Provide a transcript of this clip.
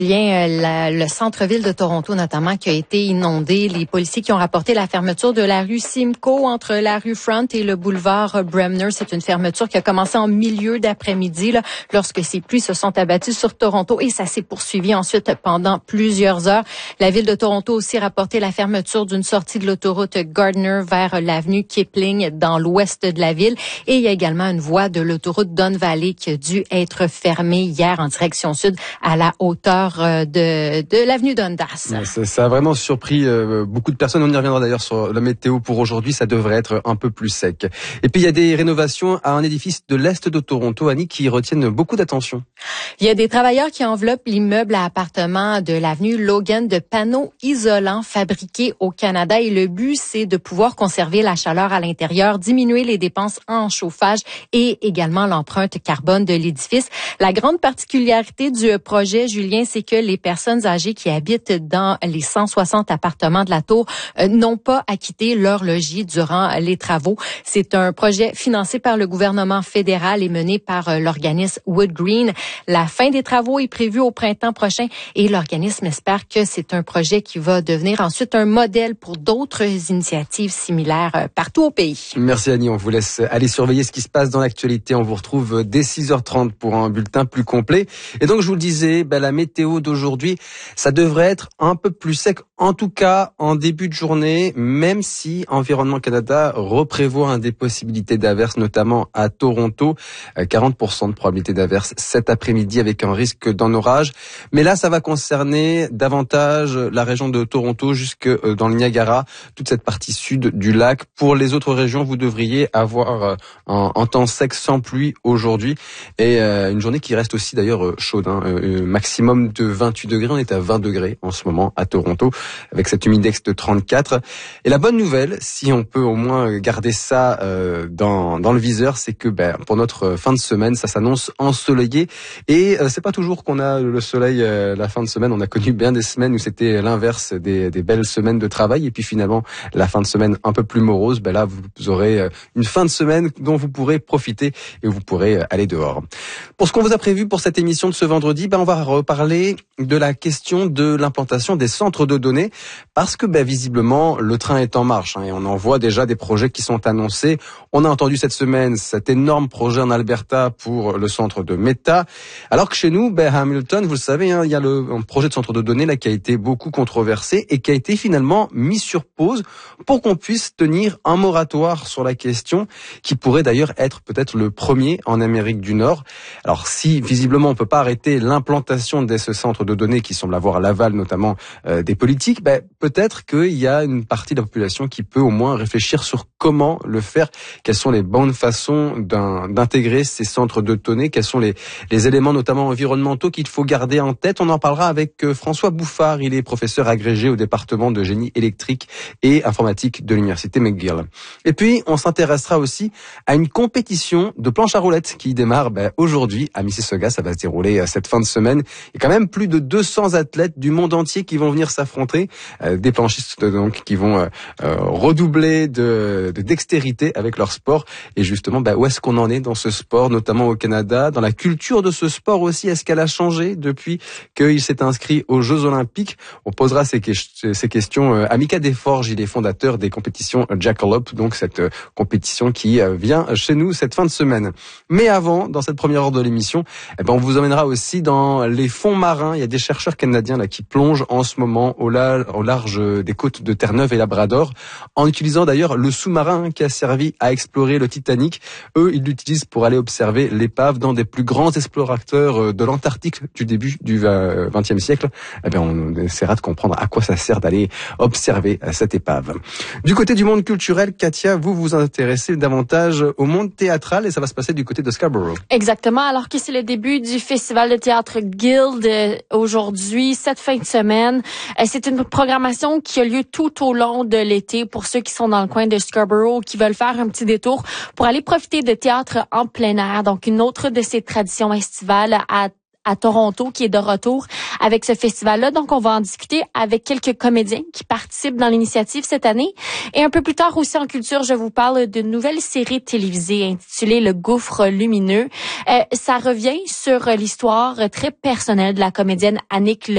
Le centre-ville de Toronto, notamment, qui a été inondé. Les policiers qui ont rapporté la fermeture de la rue Simcoe entre la rue Front et le boulevard Bremner. C'est une fermeture qui a commencé en milieu d'après-midi, lorsque ces pluies se sont abattues sur Toronto, et ça s'est poursuivi ensuite pendant plusieurs heures. La ville de Toronto a aussi rapporté la fermeture d'une sortie de l'autoroute Gardner vers l'avenue Kipling dans l'ouest de la ville. Et il y a également une voie de l'autoroute Don Valley qui a dû être fermée hier en direction sud à la hauteur de l'avenue Dundas. Ça a vraiment surpris beaucoup de personnes. On y reviendra d'ailleurs sur la météo pour aujourd'hui. Ça devrait être un peu plus sec. Et puis il y a des rénovations à un édifice de l'est de Toronto, Annie, qui retiennent beaucoup d'attention. Il y a des travailleurs qui enveloppent l'immeuble à appartements de l'avenue Logan de panneaux isolants fabriqués au Canada. Et le but, c'est de pouvoir conserver la chaleur à l'intérieur, diminuer les dépenses en chauffage et également l'empreinte carbone de l'édifice. La grande particularité du projet, Julien, c'est que les personnes âgées qui habitent dans les 160 appartements de la tour n'ont pas à quitter leur logis durant les travaux. C'est un projet financé par le gouvernement fédéral et mené par l'organisme Wood Green. La fin des travaux est prévue au printemps prochain et l'organisme espère que c'est un projet qui va devenir ensuite un modèle pour d'autres initiatives similaires partout au pays. Merci Annie, on vous laisse aller surveiller ce qui se passe dans l'actualité. On vous retrouve dès 6h30 pour un bulletin plus complet. Et donc je vous le disais, la météo d'aujourd'hui, ça devrait être un peu plus sec, en tout cas en début de journée, même si Environnement Canada reprévoit des possibilités d'averses, notamment à Toronto, 40% de probabilité d'averses cet après-midi avec un risque d'un orage. Mais là, ça va concerner davantage la région de Toronto jusque dans le Niagara, toute cette partie sud du lac. Pour les autres régions, vous devriez avoir un temps sec sans pluie aujourd'hui et une journée qui reste aussi d'ailleurs chaude, maximum de 28 degrés. On est à 20 degrés en ce moment à Toronto avec cet humidex de 34. Et la bonne nouvelle, si on peut au moins garder ça dans le viseur, c'est que pour notre fin de semaine, ça s'annonce ensoleillé. Et c'est pas toujours qu'on a le soleil la fin de semaine. On a connu bien des semaines où c'était l'inverse, des belles semaines de travail. Et puis finalement, la fin de semaine un peu plus morose. Là, vous aurez une fin de semaine dont vous pourrez profiter et où vous pourrez aller dehors. Pour ce qu'on vous a prévu pour cette émission de ce vendredi, on va reparler de la question de l'implantation des centres de données parce que visiblement le train est en marche et on en voit déjà des projets qui sont annoncés. On a entendu cette semaine cet énorme projet en Alberta pour le centre de Meta, alors que chez nous, à Hamilton, vous le savez, il y a un projet de centre de données là qui a été beaucoup controversé et qui a été finalement mis sur pause pour qu'on puisse tenir un moratoire sur la question, qui pourrait d'ailleurs être peut-être le premier en Amérique du Nord. Alors si visiblement on peut pas arrêter l'implantation de ce centre de données qui semble avoir l'aval notamment des politiques, peut-être qu'il y a une partie de la population qui peut au moins réfléchir sur comment le faire, quelles sont les bonnes façons d'intégrer ces centres de données, quels sont les éléments notamment environnementaux qu'il faut garder en tête. On en parlera avec François Bouffard, il est professeur agrégé au département de génie électrique et informatique de l'université McGill. Et puis on s'intéressera aussi à une compétition de planche à roulettes qui démarre aujourd'hui à Mississauga. Ça va se dérouler cette fin de semaine. Il y a quand même plus de 200 athlètes du monde entier qui vont venir s'affronter, des planchistes donc qui vont redoubler de dextérité avec leur sport. Et justement, où est-ce qu'on en est dans ce sport, notamment au Canada, dans la culture de ce sport aussi? Est-ce qu'elle a changé depuis qu'il s'est inscrit aux Jeux Olympiques? On posera ces questions à Mika Desforges, il est fondateur des compétitions Jackalope, donc cette compétition qui vient chez nous cette fin de semaine. Mais avant, dans cette première heure de l'émission, on vous emmènera aussi dans les fonds marins. Il y a des chercheurs canadiens là qui plongent en ce moment au large des côtes de Terre-Neuve et Labrador, en utilisant d'ailleurs le sous-marin qui a servi à explorer le Titanic. Eux, ils l'utilisent pour aller observer l'épave dans des plus grands explorateurs de l'Antarctique du début du XXe siècle. On essaiera de comprendre à quoi ça sert d'aller observer cette épave. Du côté du monde culturel, Katia, vous vous intéressez davantage au monde théâtral et ça va se passer du côté de Scarborough. Exactement, alors que c'est le début du Festival de théâtre Guild aujourd'hui, cette fin de semaine. C'est une programmation qui a lieu tout au long de l'été pour ceux qui sont dans le coin de Scarborough, qui veulent faire un petit détour pour aller profiter de théâtre en plein air. Donc, une autre de ces traditions estivales à Toronto qui est de retour avec ce festival-là. Donc, on va en discuter avec quelques comédiens qui participent dans l'initiative cette année. Et un peu plus tard aussi en culture, je vous parle d'une nouvelle série télévisée intitulée Le Gouffre lumineux. Ça revient sur l'histoire très personnelle de la comédienne Annick